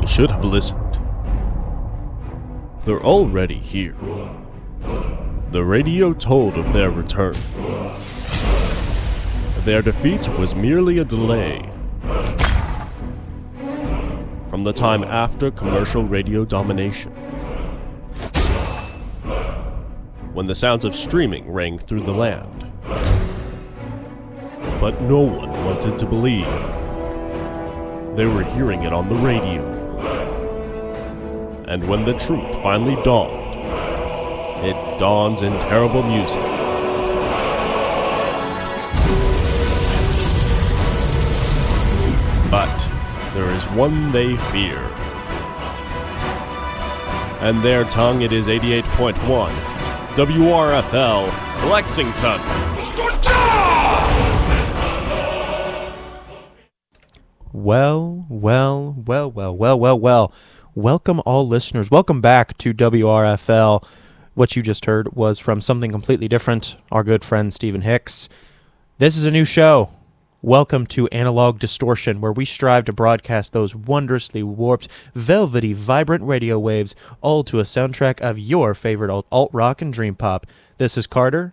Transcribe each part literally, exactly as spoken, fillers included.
should have listened. They're already here. The radio told of their return. Their defeat was merely a delay from the time after commercial radio domination, when the sounds of streaming rang through the land. But no one wanted to believe. They were hearing it on the radio. And when the truth finally dawned, it dawns in terrible music. But there is one they fear. And their tongue it is eighty-eight point one, W R F L, Lexington. Well, well, well, well, well, well, well. Welcome all listeners. Welcome back to W R F L. What you just heard was from something completely different, our good friend Stephen Hicks. This is a new show. Welcome to Analog Distortion, where we strive to broadcast those wondrously warped, velvety, vibrant radio waves, all to a soundtrack of your favorite alt- alt-rock and dream pop. This is Carter.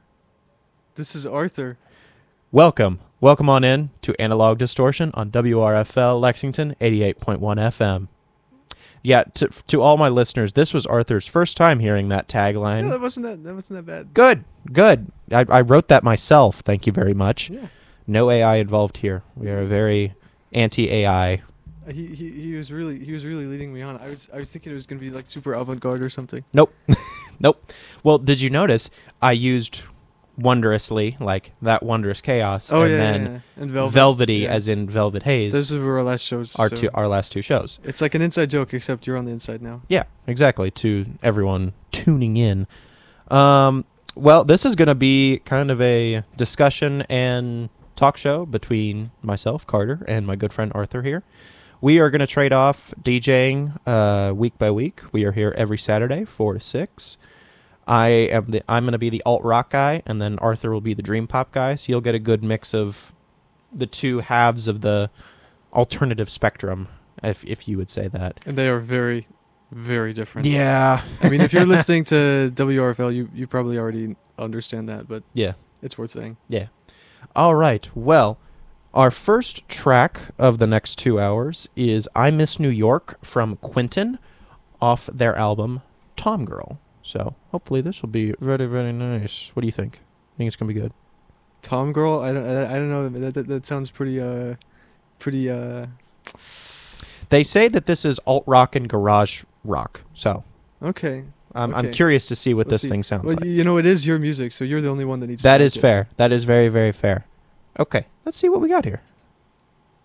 This is Arthur. Welcome. Welcome on in to Analog Distortion on W R F L Lexington eighty-eight point one F M. Yeah, to, to all my listeners, this was Arthur's first time hearing that tagline. No, that wasn't that. That wasn't that bad. Good, good. I, I wrote that myself. Thank you very much. Yeah. No A I involved here. We are a very anti-A I. Uh, He, he he was really he was really leading me on. I was I was thinking it was gonna be like super avant-garde or something. Nope, nope. Well, did you notice I used wondrously, like that wondrous chaos, Oh and yeah, then yeah, yeah. And velvet. velvety, yeah. as in Velvet Haze. Those were our last shows. our so two, our last two shows. It's like an inside joke, except you're on the inside now. Yeah, exactly. To everyone tuning in. Um, well, this is going to be kind of a discussion and talk show between myself, Carter, and my good friend Arthur here. We are going to trade off DJing uh, week by week. We are here every Saturday, four to six. I am the I'm going to be the alt rock guy, and then Arthur will be the dream pop guy. So you'll get a good mix of the two halves of the alternative spectrum, if if you would say that. And they are very, very different. Yeah. I mean, if you're listening to W R F L, you you probably already understand that, but Yeah. it's worth saying. Yeah. All right. Well, our first track of the next two hours is I Miss New York from Quinton off their album Tom Girl. So hopefully this will be very, very nice. What do you think? I think it's going to be good. Tom Girl, I don't I, I don't know. That, that that sounds pretty uh pretty uh They say that this is alt rock and garage rock. So okay. um, I'm Okay. curious to see what Let's this see. thing sounds Well, like. you know, it is your music, so you're the only one that needs to That like is it. fair. That is very, very fair. Okay. Let's see what we got here.